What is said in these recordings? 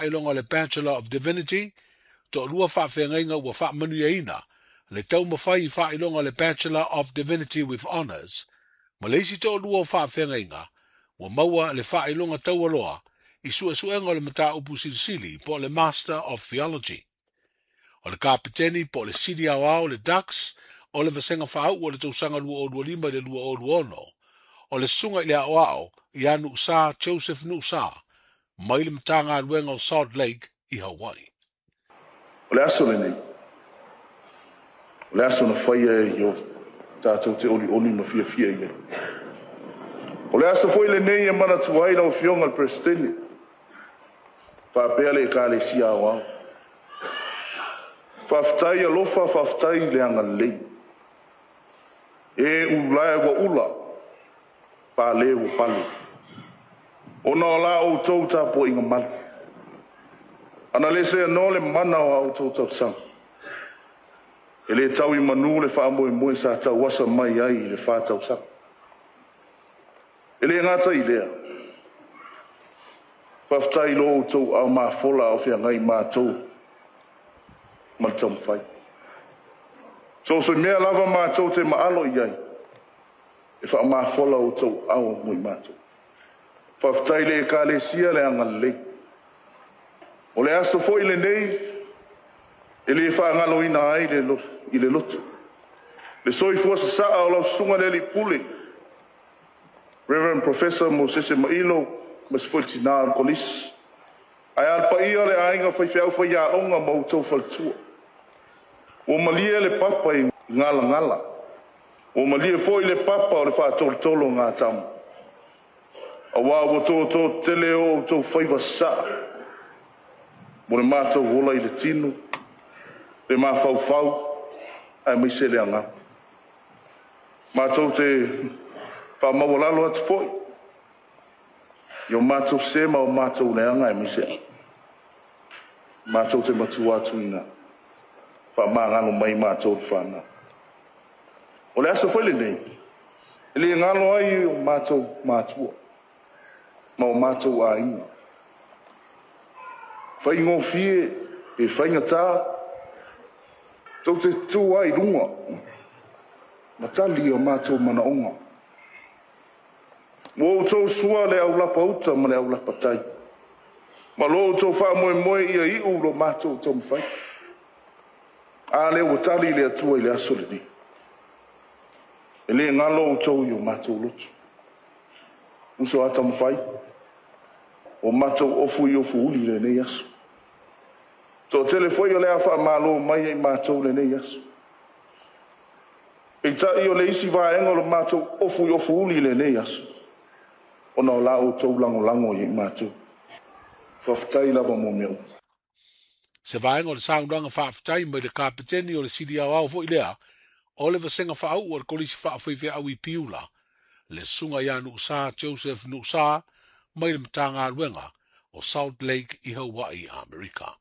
ilonga le Bachelor of Divinity, to lua whaafengainga ua whaamanuaina, le tau mawhai ilonga le Bachelor of Divinity with Honours, ma leisi to lua whaafengainga, ua maua le ilonga tau aloa, I suenga le mata upu silisili po le Master of Theology. O le kapiteni po le sidi au le Ducks, o le vasenga whaau o le tausanga lua o lua lima le lua o lua ono, o le sunga ile au I anu sa Joseph Nusa, mai le matanga luenga o Salt Lake I Hawaii. O le aso le nei. O le aso na whaia I o tātou te oli ma fia I nei. O le aso foi le nei e mana tuaina o fionga le presidente. Whapea le ka le si au. Whaftai alofa whaftai le anga lei. E ulai wa ula. Pa le o palu. Ona o la o tau tapo inga mala. Ana le se no le mana o au tau sang. E le tau I manu le wha moe sa tau wasa mai ai le wha tau sang. E le ngata I lea. Whaftai lo o tau au maa fola o fia ngai maa tau. Mal tau mwhai. So mea lava maa tau te maalo I ai. E wha maa fola o tau au mui maa tau. Whaftai le ka le sia le anga le. O le aso fo I le nei. E le wha ngalo ina ai I le lotu. Le soi fua sa saa o lau sunga le li pule. Reverend Professor Mosese Mailo. Mas foi tina kolis. Ai al pa ia le ainga foi fiau foi ia onga mau tau faltua. O malia le papa I ngala. O malia foi le papa o le fa tolo ngā tamu. A wā o tō tele o tō whaiva sa. Mo le mātou wola I le tinu. Le mā fau. Ai mai se le anga. Mātou te wha mawalalo atu foi. Yo mātou sema o mātou leanga e mise. Mātou te matua tuina. Wha ngalo mai mātou whana. O le asa whaile nei. E le ngalo ai o mātou mātua. Ma o mātou a inga. Whaingo fie e whainga tā. Tau te tū ai runga. Matali o mātou mana onga. Mo tau sua le au lapa uta ma le au lapa tai. Ma lo tau wha moe ia I ulo mātou tau mwhai. A le o tali le atua I le aso le ni. E le ngalo o tau I o mātou lotu. Uso ata mwhai. O mātou ofu I ofu uli le nei aso. Tō telefoi o le awha malo mai I mātou le nei aso. E ta I o le isi vaenga lo mātou ofu I ofu uli le nei aso. Ona o la o tau lango I mātou. Whaftai lava mo meu. Se vaenga o le saunanga whaftai mai le kapiteni o le sidi au fo I lea, o le vasenga whaau o le kolisi whaafwhai au I piula, le sunga ia Nusa Joseph Nusa, mai le matanga aluenga o Salt Lake I Hawaii, Amerika.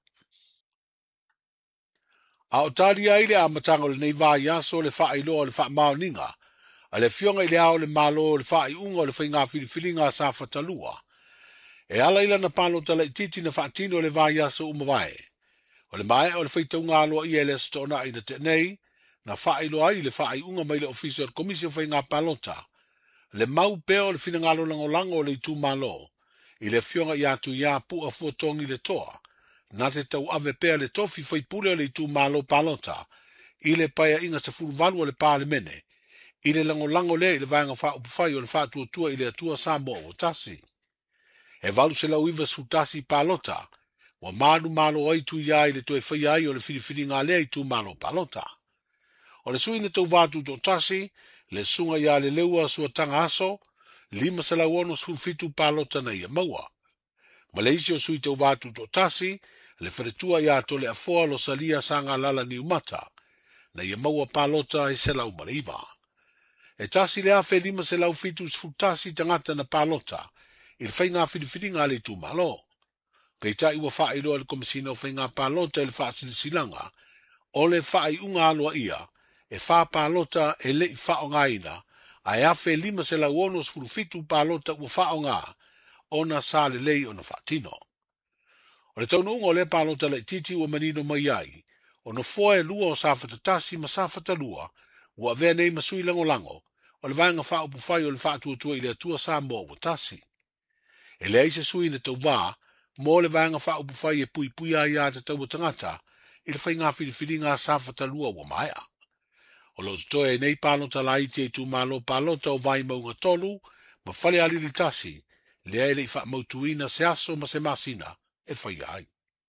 A o tari aile a matanga o le nei vai aso le whaailoa o le whaamaoninga, a le fionga I le ao le malo le whaai unga o le whainga whiliwhilinga sa whatalua. E ala ila na palo tala I titi na whaatino le vai aso umawai. O le mai o le whaitaunga aloa I ele stona I na te nei, na whaailoa I le whaai unga mai le official commission whainga palota. Le mau peo o le whinangalo langolango o le itu malo. I le fionga I atu ia pua fuatongi le toa. Na te tau ave pea le tofi whaipule o le itu malo palota. I le paia inga sa furuvalu o le palemene. I le lango le I le vaenga wha upufai o le wha tua I le atua sambo o tasi. E valu se lau iwa sutasi palota. Wa manu malo ai tu ia I le toe whai ai o le whiriwhiri ngā lea I tu malo palota. O le sui ne tau vātu to tasi, le sunga ia le leua sua tanga aso, lima se lau ono sulfitu palota na ia maua. Malaysia o sui tau vātu to tasi, le wharetua ia to le afoa lo salia sanga lala ni umata, na ia maua palota I se lau mariva. E tasi le afe lima se lau fitu sfutasi tangata na palota, I le whainga whiriwhiri ngā le tu malo. Kei tai ua whae loa le komisina o whainga palota I le whaasilisilanga, o le whae unga aloa ia, e wha palota e lei whao ngaina, a e afe lima se lau ono sfurufitu palota ua whao ngā, ona sa le lei ona whaatino. O le taunu unga o le palo tala titi ua manino mai ai, o no foe lua o safatatasi ma safatalua, ua vea nei masui lango, o le vaenga wha upu whai o le wha atua i le atua Samoa ua tasi. E le aise sui na tau wā, mo le vaenga wha upu whai e pui ai a te tau tangata, i le whai ngā whiriwhiri ngā safatalua ua maea. O lo toe nei palo tala i te tu malo palo tau vai maunga tolu, ma whale aliri tasi, le aile i wha mautuina se aso ma se masina, e whai ai.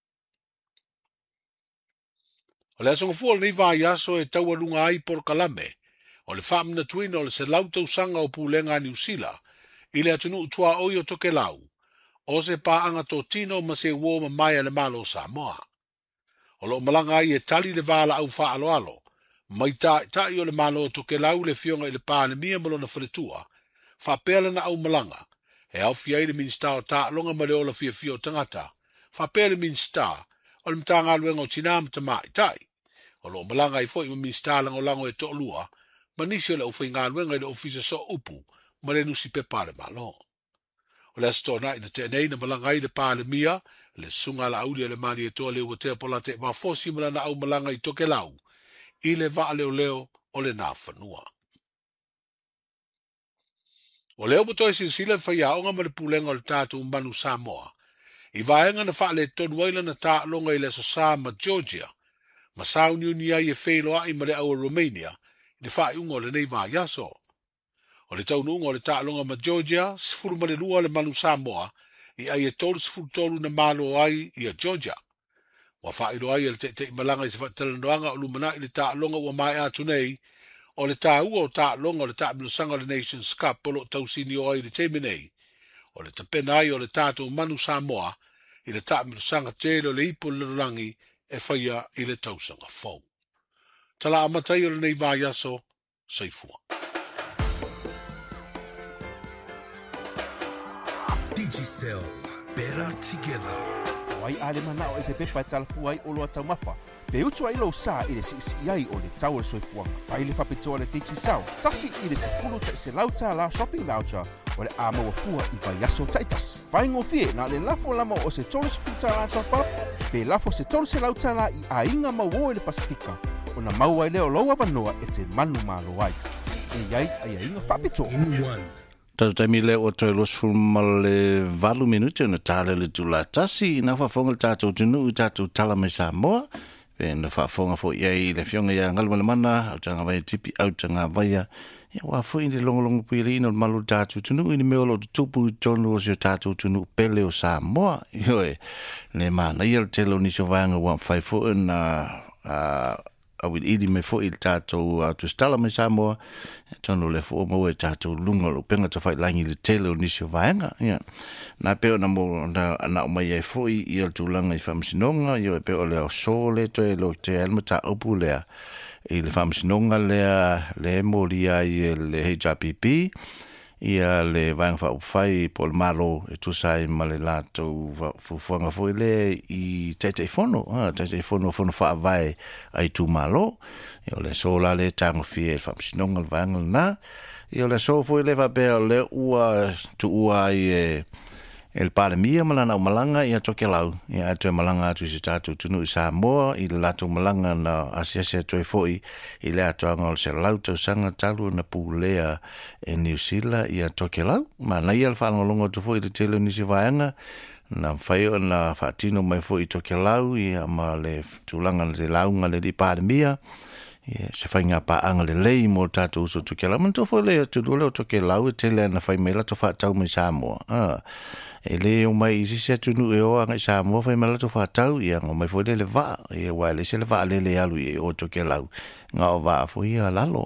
O le asonga fua nei vai aso e tau alunga ai por kalame, o le wha mna tuina o le se lau tau sanga o pūlenga New Zealand, i le atunu utua oi o toke lau, o se paanga tō tino ma se uo ma mai le malo Samoa. O lo malanga ai e tali le vala au wha alo alo, mai tai o le malo toke lau le fionga i le pāne mia malo na wharetua, wha pēla na au malanga, e au fia i le minsta o ta longa ma le ola fia fio tangata, wha pēla minsta, o le mtanga aluenga o tina mta mai tai. O lo malanga i fo i ma minsta lango e to lua, ma nisi o le ufai ngā aluenga i le ofisa so upu, ma le nusi pepare malo. O le astona i na te nei na malanga i le pāle mia, le sunga la auli le mani e toa leo wa te pola te ma fosi mala na au malanga i toke lau, i le vaa leo o le nā whanua. O leo butoi sinsila whai aonga ma le pūlenga o le tātou manu Samoa, i vaenga na wha le tonu waila na tā longa i le Sosa ma Georgia, ma sauni uni ai e whailoa i ma le aua Romania, i le wha unga o le nei vā yaso. O le taunu unga o le tālonga ma Georgia, sifuru ma le lua le manu Samoa, i ai e tolu sifuru tolu na malo ai i a Georgia. Wa whailo ai e le te malanga i se whatalanoanga o lumana i le tālonga ua mai atu nei, o le tāua o tālonga o le tāminusanga o le Nations Cup polo tausini o ai le teme nei, o le tapena ai o le tātou manu Samoa, i le tāminusanga tele o le ipo le rangi e whaia i le tausanga fau. Tala amatai o le nei vā yaso, saifua. Digicel, better together. Wai ale mana o ese pepa talfu ai o lo tau mafa. Pe utu ai lo sa i le si ai o le tau le soifuanga. Fai le whapetoa le Digicel. Tasi i le se pulu ta se lauta la shopping voucher o le ama wa fua i vai aso taitas. Fai ngofie na le lafo lama o se tolu se futa la tapa. Pe lafo se tolu se lauta la i a inga mau le Pasifika. O na mau ai leo loa vanoa e te manu malo ai. E iai ai a inga whapetoa. In one. Tata taimi le o toi los fulma le 8 minute na tale le tula tasi na whafonga tātou tunu i tātou tala me Samoa. Pe na whafonga fo iei le fionga ia ngalma le mana, au tanga vai tipi, au tanga vai ia wafo i le longolongo pui ino malu tātou tunu i ni meo lo tupu i tonu o sio tātou tunu pele o Samoa. Ioe, le mana ia le telo niso vanga wan whaifo na awil idi me fo il tātou tu stala me Samoa tonu le fo mo e tātou lunga lo penga ta fai langi le tele o nisio vaenga na peo na mo na mai e fo i il tūlanga i whamsinonga i o e peo le o so le to e lo te elma ta opu lea i le whamsinonga le moria i le HRPP ia le vaenga wha upwhai po le malo e tusai ma le lato fufuanga fo le i teitei fono fono wha vai ai tu malo i o le sola le tango fie whamsinonga le vaenga na i o le so fo le vapea le ua tu ua i el pare mia malana o malanga i a toke lau i a tue malanga atu si tātou tunu i Samoa i le lato malanga na asiasia tue foi i le atoanga o se lau tau sanga talu na pūlea e New Zealand i a toke lau ma na i al whanongolongo tu foi i le tele nisi vaenga na whaio na whaatino mai foi i toke lau i a ma le tūlanga le launga le di pare mia se whainga pa anga le lei mo tātou uso toke lau man tofo le tu leo toke lau i tele na whai mei lato whaatau mai Samoa e le o mai isi se tunu e o anga i Samoa whai mei lato whaatau i anga mai foi le vaa e wai le se le vaa le alu i o toke lau ngā o vaa foi a lalo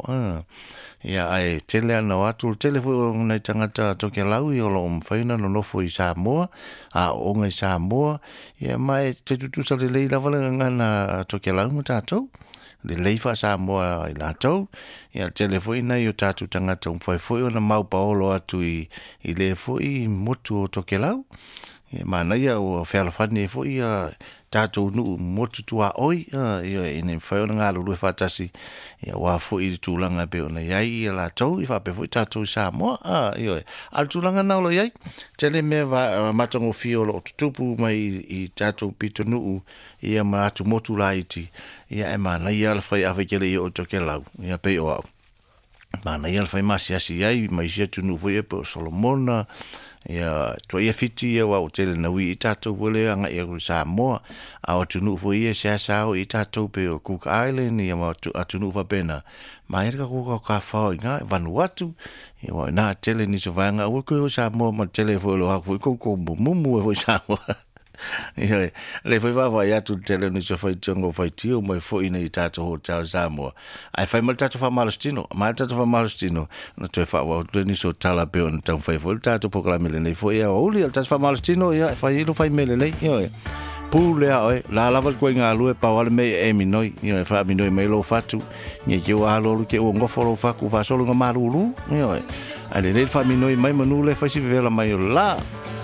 ia ai tele ana watu tele foi o nei tangata toke lau i o lo mwhaina no nofo i Samoa a o ngai Samoa ia mai te tutusa le lei lawala ngana toke lau mo tātou le leifa Samoa i lātou ia telefoina i o tātou tangata foi o na mau paolo atu i le foi motu o toke lau mana ia o whealawhane fo ia tātou nuu motutua oi ia ine whaiona ngā lulu whātasi ia wā fo i tūlanga pe ona iai ia la tau i whape fo i tātou Samoa ia al tūlanga naulo iai tele mea matango fio lo tutupu mai i tātou pito nuu ia maatu motu la iti ia e mana ia la whai awhekele i o toke lau ia pe o au mana ia la whai masiasi iai mai sia tunu fo i pe o Solomona ia to ia fiti ia wa hotel na wi tatou vole anga ia ku Samoa a o tunu fo ia sa i tatou pe o Cook Island ia ma tunu fa pena mai ka ku ka fa nga Vanuatu ia wa na tele ni so vanga o ku Samoa ma tele fo lo ha fo ko mumu fo Samoa ia le foi va ia tu tele ni so foi tongo foi tio mai foi nei tatou hotel Samoa ai fai mal tatou fa malostino na tu fa wa ni so tala pe on tão foi tatou programa le nei foi ia oli tatou fa malostino ia fai lo fai mele nei ia pule a la lava ko nga lue pa wale me e minoi ia fa minoi me lo fatu ni ke wa lo ke o ngofo lo fa ku fa solo nga marulu ia ale le fa minoi mai manu le fa si vela mai la